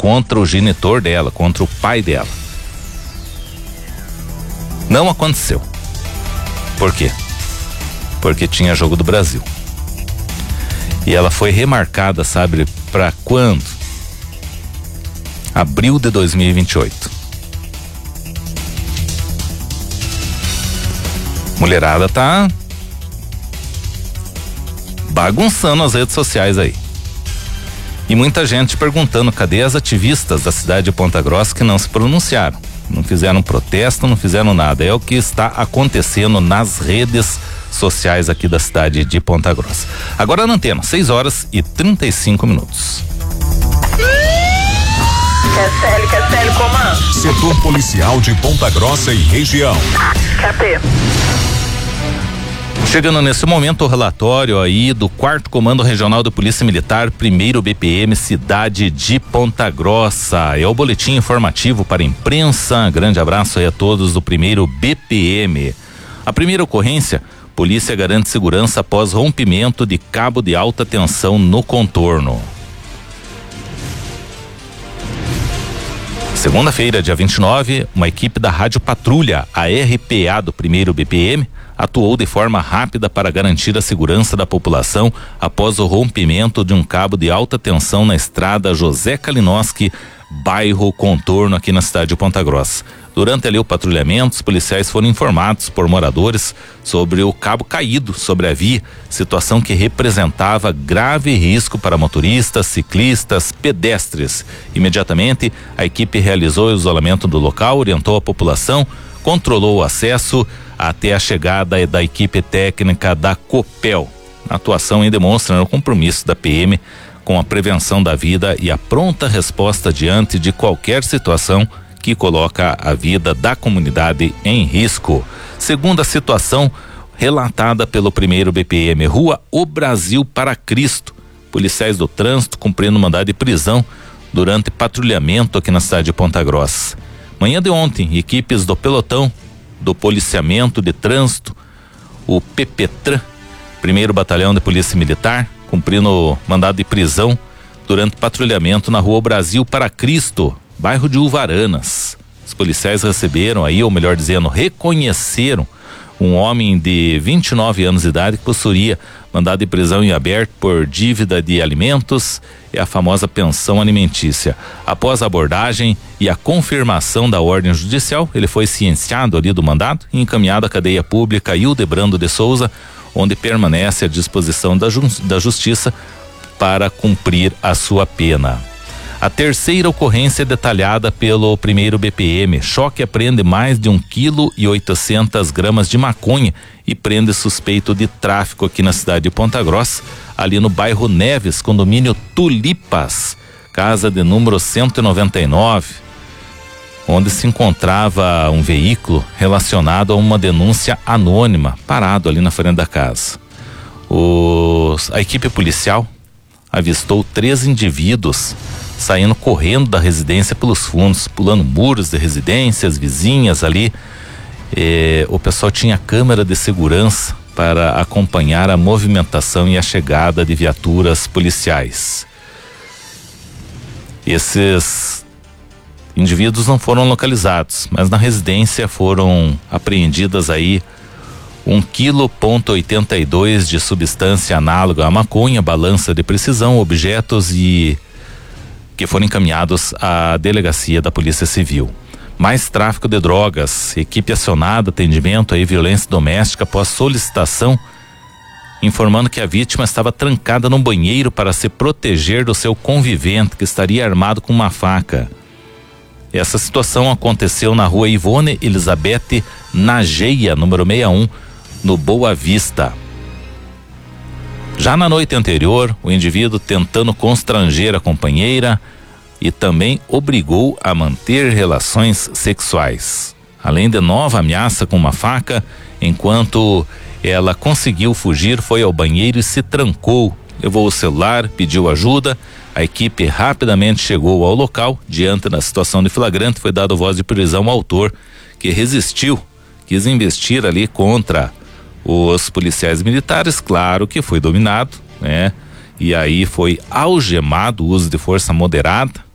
contra o genitor dela, contra o pai dela. Não aconteceu. Por quê? Porque tinha jogo do Brasil. E ela foi remarcada, sabe, para quando? Abril de 2028. Mulherada tá bagunçando as redes sociais aí. E muita gente perguntando cadê as ativistas da cidade de Ponta Grossa que não se pronunciaram. Não fizeram protesto, não fizeram nada. É o que está acontecendo nas redes sociais aqui da cidade de Ponta Grossa. Agora na antena, 6h35. Castelo, comando. Setor policial de Ponta Grossa e região. Cadê? Chegando nesse momento o relatório aí do 4º Comando Regional da Polícia Militar, 1º BPM, cidade de Ponta Grossa. É o boletim informativo para a imprensa. Grande abraço aí a todos do 1º BPM. A primeira ocorrência, polícia garante segurança após rompimento de cabo de alta tensão no contorno. Segunda-feira, dia 29, uma equipe da Rádio Patrulha, a RPA do 1º BPM, atuou de forma rápida para garantir a segurança da população após o rompimento de um cabo de alta tensão na estrada José Kalinowski, bairro Contorno, aqui na cidade de Ponta Grossa. Durante ali o patrulhamento, os policiais foram informados por moradores sobre o cabo caído sobre a via, situação que representava grave risco para motoristas, ciclistas, pedestres. Imediatamente, a equipe realizou o isolamento do local, orientou a população, controlou o acesso até a chegada da equipe técnica da Copel. A atuação demonstra o compromisso da PM com a prevenção da vida e a pronta resposta diante de qualquer situação que coloca a vida da comunidade em risco. Segunda situação relatada pelo 1º BPM, Rua O Brasil para Cristo. Policiais do trânsito cumprindo mandado de prisão durante patrulhamento aqui na cidade de Ponta Grossa. Manhã de ontem, equipes do pelotão do policiamento de trânsito, o PPTran, 1º Batalhão de Polícia Militar, cumprindo mandado de prisão durante patrulhamento na Rua Brasil para Cristo, bairro de Uvaranas. Os policiais receberam aí, ou melhor dizendo, reconheceram um homem de 29 anos de idade que possuía mandado de prisão em aberto por dívida de alimentos e a famosa pensão alimentícia. Após a abordagem e a confirmação da ordem judicial, ele foi cienciado ali do mandado e encaminhado à cadeia pública Hildebrando de Souza, onde permanece à disposição da justiça para cumprir a sua pena. A terceira ocorrência é detalhada pelo 1º BPM. Choque apreende mais de 1,8 kg de maconha e prende suspeito de tráfico aqui na cidade de Ponta Grossa, ali no bairro Neves, condomínio Tulipas, casa de número 199, onde se encontrava um veículo relacionado a uma denúncia anônima, parado ali na frente da casa. A equipe policial avistou 3 indivíduos saindo correndo da residência pelos fundos, pulando muros de residências vizinhas ali. O pessoal tinha câmera de segurança para acompanhar a movimentação e a chegada de viaturas policiais. Esses indivíduos não foram localizados, mas na residência foram apreendidas aí 1,82 kg de substância análoga à maconha, balança de precisão, objetos que foram encaminhados à delegacia da Polícia Civil. Mais tráfico de drogas, equipe acionada, atendimento aí, violência doméstica após solicitação, informando que a vítima estava trancada no banheiro para se proteger do seu convivente, que estaria armado com uma faca. Essa situação aconteceu na rua Ivone Elizabeth Nageia, número 61, no Boa Vista. Já na noite anterior, o indivíduo tentando constranger a companheira e também obrigou a manter relações sexuais. Além de nova ameaça com uma faca, enquanto ela conseguiu fugir, foi ao banheiro e se trancou. Levou o celular, pediu ajuda. A equipe rapidamente chegou ao local. Diante da situação de flagrante, foi dado voz de prisão ao autor, que resistiu, quis investir ali contra os policiais militares, claro que foi dominado, né? E aí foi algemado, uso de força moderada,